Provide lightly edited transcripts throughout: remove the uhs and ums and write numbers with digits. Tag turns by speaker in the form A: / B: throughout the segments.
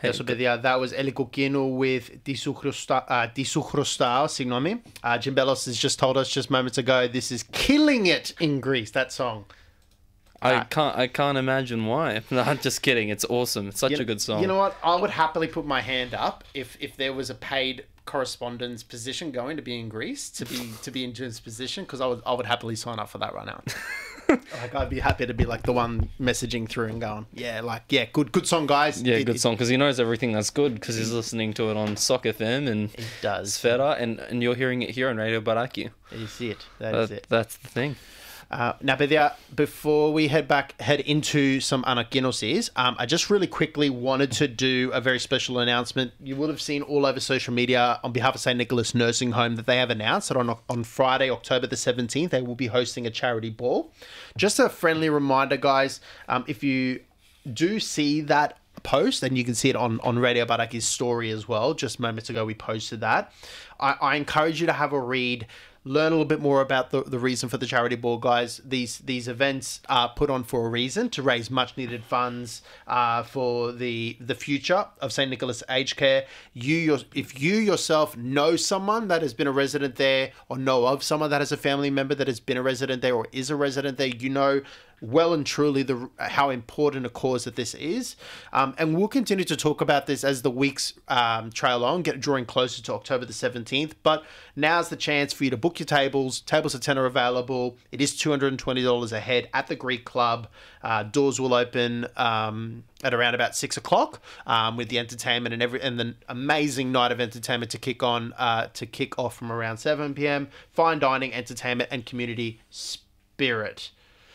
A: Eso pedía, that was Eli Kokino with Disu Chrostal, signomi. Jim Bellos has just told us just moments ago, this is killing it in Greece, that song.
B: I can't imagine why. No, I'm just kidding. It's awesome. It's such a good song.
A: You know what? I would happily put my hand up if there was a paid correspondence position going to be in Greece, to be in Jim's position, because I would happily sign up for that right now. Like, I'd be happy to be like the one messaging through and going, good song, guys.
B: Yeah, good song, because he knows everything that's good, because he's listening to it on Sock FM and
A: he does.
B: Sfera, and you're hearing it here on Radio Baraki.
A: That is it. That is it.
B: That's the thing.
A: Now, Bethia, before we head into some anakinosis, I just really quickly wanted to do a very special announcement. You would have seen all over social media on behalf of St. Nicholas Nursing Home that they have announced that on Friday, October the 17th, they will be hosting a charity ball. Just a friendly reminder, guys, if you do see that post, and you can see it on Radio Baraki's story as well, just moments ago we posted that, I encourage you to have a read, learn a little bit more about the reason for the charity ball, guys. These events are put on for a reason, to raise much needed funds for the future of St. Nicholas Aged Care. If you yourself know someone that has been a resident there, or know of someone that has a family member that has been a resident there or is a resident there, you know well and truly how important a cause that this is. And we'll continue to talk about this as the weeks trail on, drawing closer to October the 17th. But now's the chance for you to book your tables. Tables of 10 are available. It is $220 a head at the Greek Club. Doors will open at around about 6 o'clock with the entertainment and the amazing night of entertainment to kick off from around 7 p.m. Fine dining, entertainment, and community spirit.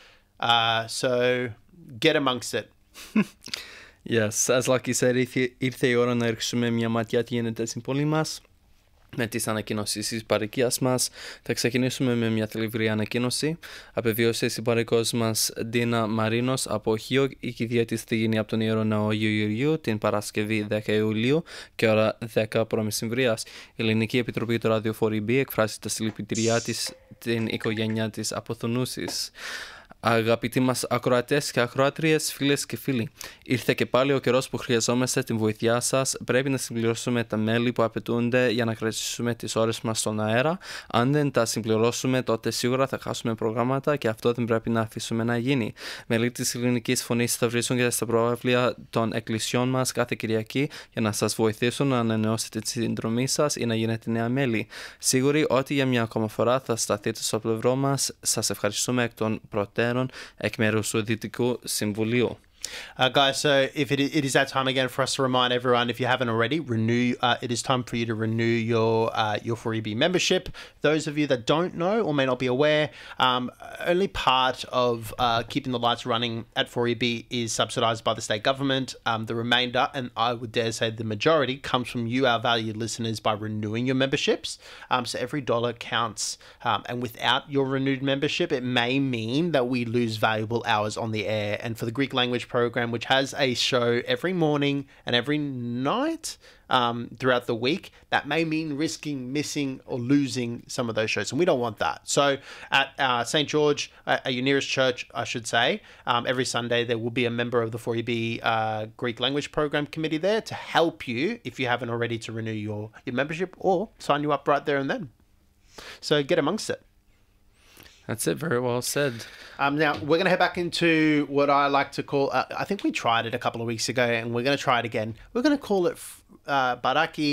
A: So get amongst it.
B: Yes, as Lucky said, ήρθε η ώρα να ρίξουμε μια ματιά τι γίνεται στην πόλη μας με τις ανακοινώσεις της παροικίας μας. Θα ξεκινήσουμε με μια θλιβερή ανακοίνωση. Απεβίωσε η παροικός μας Ντίνα Μαρίνος από Οχείο. Η κηδεία της θα γίνει από τον Ιερό Ναό Αγίου Γεωργίου την Παρασκευή 10 Ιουλίου και ώρα 10 π.μ. Η Ελληνική Επιτροπή του Ραδιοφόρου B εκφράζει τα συλληπιτήριά της την οικογένειά της αποθονούσης. Αγαπητοί μας ακροατές και ακροάτριες, φίλες και φίλοι, ήρθε και πάλι ο καιρός που χρειαζόμαστε την βοήθειά σας. Πρέπει να συμπληρώσουμε τα μέλη που απαιτούνται για να κρατήσουμε τις ώρες μας στον αέρα. Αν δεν τα συμπληρώσουμε, τότε σίγουρα θα χάσουμε προγράμματα και αυτό δεν πρέπει να αφήσουμε να γίνει. Μέλη της Ελληνικής Φωνής θα βρίσκονται στα προάβλια των εκκλησιών μας κάθε Κυριακή για να σας βοηθήσουν να ανανεώσετε τη συνδρομή σας ή να γίνετε νέα μέλη. Σίγουροι ότι για μια ακόμα φορά θα σταθείτε στο πλευρό μας. Σας ευχαριστούμε εκ των προτέρων εκ μέρους του Δυτικού Συμβουλίου.
A: Guys, so if it is that time again for us to remind everyone, if you haven't already, it is time for you to renew your 4EB membership. Those of you that don't know or may not be aware, only part of keeping the lights running at 4EB is subsidised by the state government. The remainder, and I would dare say the majority, comes from you, our valued listeners, by renewing your memberships. So every dollar counts. And without your renewed membership, it may mean that we lose valuable hours on the air. And for the Greek language program, which has a show every morning and every night throughout the week, that may mean missing or losing some of those shows, and we don't want that. So at St. George, at your nearest church, I should say, every Sunday there will be a member of the 4EB Greek language program committee there to help you, if you haven't already, to renew your membership or sign you up right there and then. So get amongst it.
B: That's it. Very well said.
A: Now, we're going to head back into what I like to call, I think we tried it a couple of weeks ago, and we're going to try it again. We're going to call it Baraki.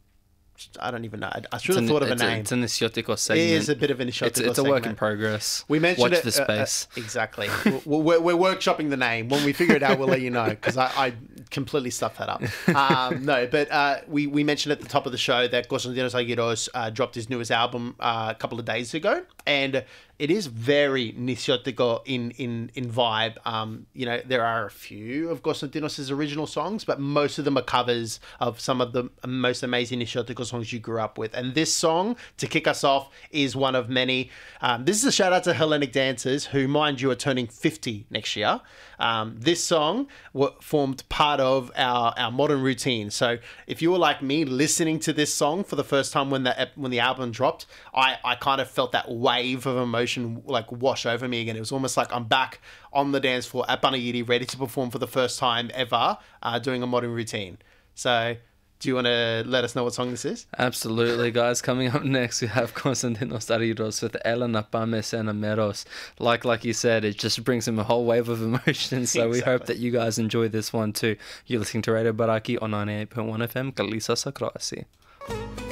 A: I don't even know. I should have thought of a name.
B: It's a Nisiotico segment.
A: It is a bit of a Nisiotico segment.
B: It's a work in progress.
A: We mentioned
B: Watch the space.
A: Exactly. We're workshopping the name. When we figure it out, we'll let you know, because I completely stuffed that up. No, but we mentioned at the top of the show that Konstantinos Agiros dropped his newest album a couple of days ago, and it is very Nisiotico in vibe. There are a few of Konstantinos' original songs, but most of them are covers of some of the most amazing Nisiotico songs you grew up with. And this song, to kick us off, is one of many. This is a shout out to Hellenic dancers who, mind you, are turning 50 next year. This song formed part of our modern routine. So if you were like me, listening to this song for the first time when the album dropped, I kind of felt that wave of emotion like wash over me again. It was almost like I'm back on the dance floor at Panagiri, ready to perform for the first time ever, doing a modern routine. So, do you want to let us know what song this is?
B: Absolutely, guys. Coming up next, we have Konstantinos Ariros with Elena Pames and Ameros. Like you said, it just brings him a whole wave of emotions. So we hope that you guys enjoy this one too. You're listening to Radio Baraki on 98.1 FM, Kalisa Sakrasi.